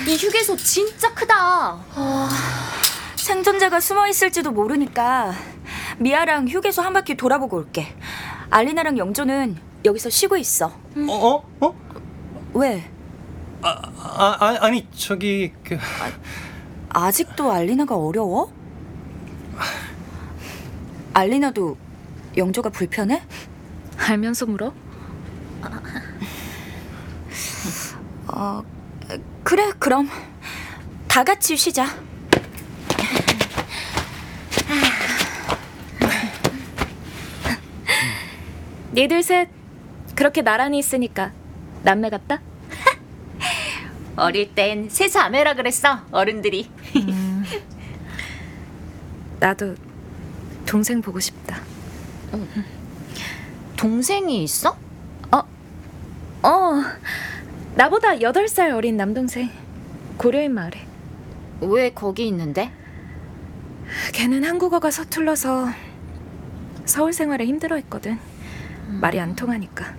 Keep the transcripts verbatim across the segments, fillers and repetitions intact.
네 휴게소 진짜 크다. 어, 생존자가 숨어 있을지도 모르니까 미아랑 휴게소 한 바퀴 돌아보고 올게. 알리나랑 영조는 여기서 쉬고 있어. 음. 어? 어? 어? 왜? 아, 아, 아 아니 저기 그 아, 아직도 알리나가 어려워? 알리나도 영조가 불편해? 알면서 물어? 어, 그래, 그럼 다 같이 쉬자. 니들 셋 그렇게 나란히 있으니까 남매 같다? 어릴 땐 세 자매라 그랬어, 어른들이. 음, 나도 동생 보고 싶다. 동생이 있어? 어, 어, 나보다 여덟 살 어린 남동생. 고려인 마을에. 왜 거기 있는데? 걔는 한국어가 서툴러서 서울 생활에 힘들어했거든. 음. 말이 안 통하니까.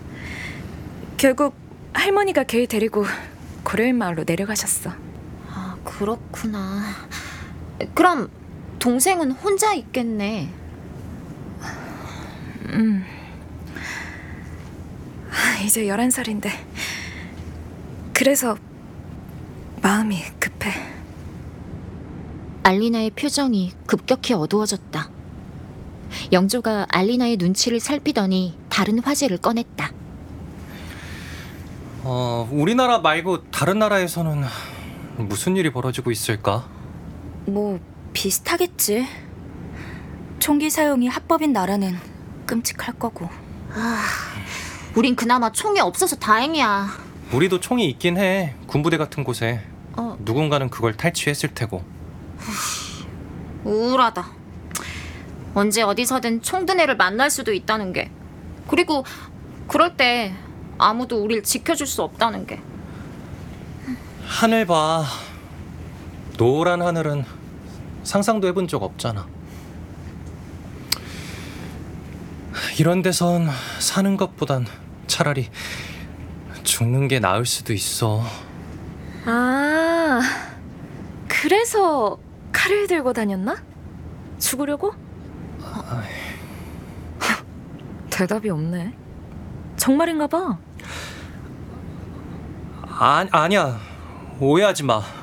결국 할머니가 걔 데리고 고려인 마을로 내려가셨어. 아, 그렇구나. 그럼 동생은 혼자 있겠네. 음. 이제 열한 살인데 그래서 마음이 급해. 알리나의 표정이 급격히 어두워졌다. 영조가 알리나의 눈치를 살피더니 다른 화제를 꺼냈다. 어, 우리나라 말고 다른 나라에서는 무슨 일이 벌어지고 있을까? 뭐 비슷하겠지. 총기 사용이 합법인 나라는 끔찍할 거고. 아, 우린 그나마 총이 없어서 다행이야. 우리도 총이 있긴 해. 군부대 같은 곳에. 어. 누군가는 그걸 탈취했을 테고. 우울하다. 언제 어디서든 총든 애를 만날 수도 있다는 게. 그리고 그럴 때 아무도 우릴 지켜줄 수 없다는 게. 하늘 봐. 노란 하늘은 상상도 해본 적 없잖아. 이런 데선 사는 것보단 차라리 죽는 게 나을 수도 있어. 아, 그래서 칼을 들고 다녔나? 죽으려고? 아... 대답이 없네. 정말인가 봐. 아, 아니야. 오해하지 마.